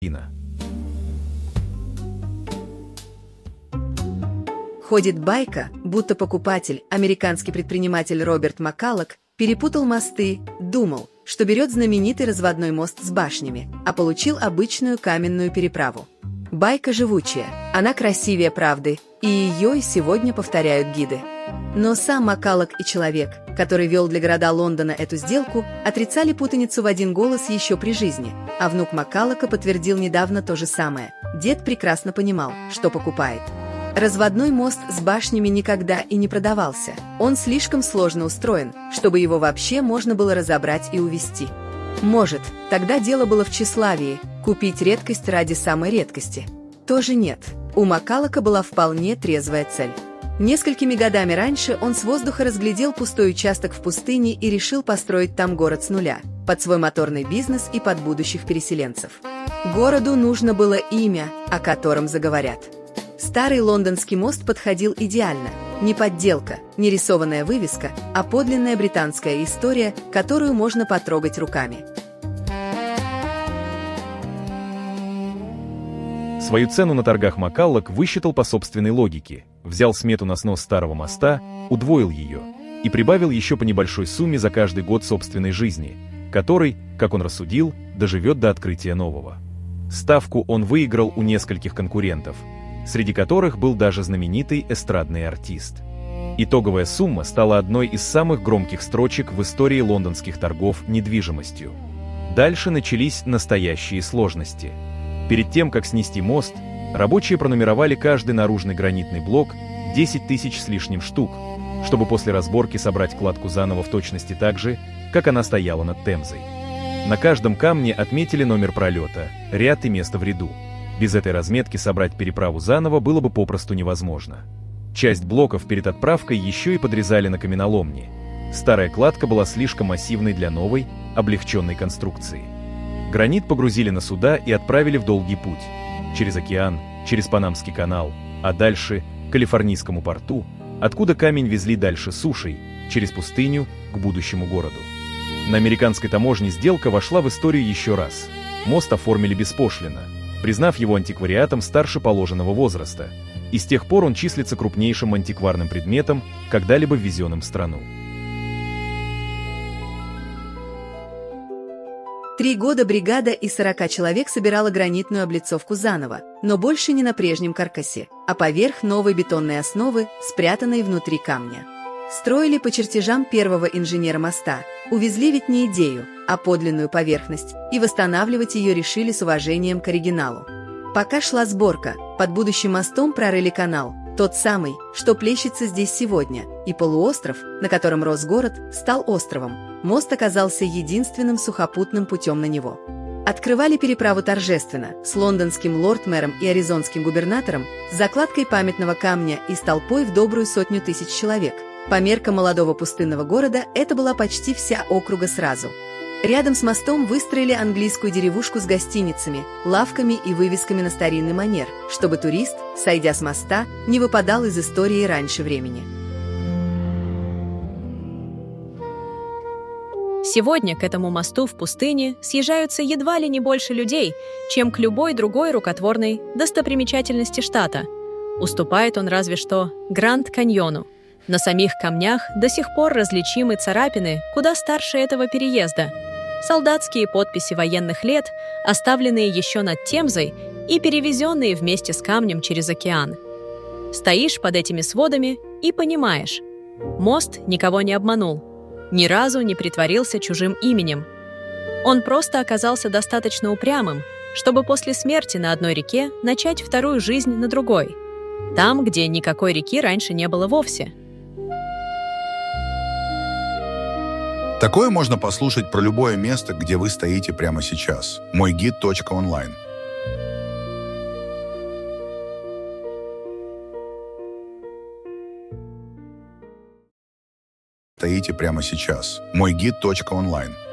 Ходит байка, будто покупатель, американский предприниматель Роберт Маккаллок, перепутал мосты, думал, что берет знаменитый разводной мост с башнями, а получил обычную каменную переправу. Байка живучая, она красивее правды, и ее и сегодня повторяют гиды. Но сам Маккаллок и человек, который вел для города Лондона эту сделку, отрицали путаницу в один голос еще при жизни, а внук Маккаллока подтвердил недавно то же самое. Дед прекрасно понимал, что покупает. Разводной мост с башнями никогда и не продавался. Он слишком сложно устроен, чтобы его вообще можно было разобрать и увезти. Может, тогда дело было в тщеславии – купить редкость ради самой редкости. Тоже нет. У Маккаллока была вполне трезвая цель. Несколькими годами раньше он с воздуха разглядел пустой участок в пустыне и решил построить там город с нуля, под свой моторный бизнес и под будущих переселенцев. Городу нужно было имя, о котором заговорят. Старый лондонский мост подходил идеально. Не подделка, не рисованная вывеска, а подлинная британская история, которую можно потрогать руками. Свою цену на торгах Маккаллок высчитал по собственной логике, взял смету на снос старого моста, удвоил ее и прибавил еще по небольшой сумме за каждый год собственной жизни, который, как он рассудил, доживет до открытия нового. Ставку он выиграл у нескольких конкурентов, среди которых был даже знаменитый эстрадный артист. Итоговая сумма стала одной из самых громких строчек в истории лондонских торгов недвижимостью. Дальше начались настоящие сложности. Перед тем, как снести мост, рабочие пронумеровали каждый наружный гранитный блок 10 тысяч с лишним штук, чтобы после разборки собрать кладку заново в точности так же, как она стояла над Темзой. На каждом камне отметили номер пролета, ряд и место в ряду. Без этой разметки собрать переправу заново было бы попросту невозможно. Часть блоков перед отправкой еще и подрезали на каменоломне. Старая кладка была слишком массивной для новой, облегченной конструкции. Гранит погрузили на суда и отправили в долгий путь. Через океан, через Панамский канал, а дальше к Калифорнийскому порту, откуда камень везли дальше сушей, через пустыню к будущему городу. На американской таможне сделка вошла в историю еще раз. Мост оформили беспошлино, признав его антиквариатом старше положенного возраста, и с тех пор он числится крупнейшим антикварным предметом, когда-либо ввезенным в страну. 3 года бригада из 40 человек собирала гранитную облицовку заново, но больше не на прежнем каркасе, а поверх новой бетонной основы, спрятанной внутри камня. Строили по чертежам первого инженера моста, увезли ведь не идею, а подлинную поверхность, и восстанавливать ее решили с уважением к оригиналу. Пока шла сборка, под будущим мостом прорыли канал, тот самый, что плещется здесь сегодня, и полуостров, на котором рос город, стал островом. Мост оказался единственным сухопутным путем на него. Открывали переправу торжественно, с лондонским лорд-мэром и аризонским губернатором, с закладкой памятного камня и с толпой в добрую 100 тысяч человек. По меркам молодого пустынного города это была почти вся округа сразу. Рядом с мостом выстроили английскую деревушку с гостиницами, лавками и вывесками на старинный манер, чтобы турист, сойдя с моста, не выпадал из истории раньше времени. Сегодня к этому мосту в пустыне съезжаются едва ли не больше людей, чем к любой другой рукотворной достопримечательности штата. Уступает он разве что Гранд-каньону. На самих камнях до сих пор различимы царапины куда старше этого переезда. Солдатские подписи военных лет, оставленные еще над Темзой и перевезенные вместе с камнем через океан. Стоишь под этими сводами и понимаешь, мост никого не обманул, ни разу не притворился чужим именем. Он просто оказался достаточно упрямым, чтобы после смерти на одной реке начать вторую жизнь на другой, там, где никакой реки раньше не было вовсе. Такое можно послушать про любое место, где вы стоите прямо сейчас. Мойгид.онлайн. Стоите прямо сейчас. Мойгид.онлайн.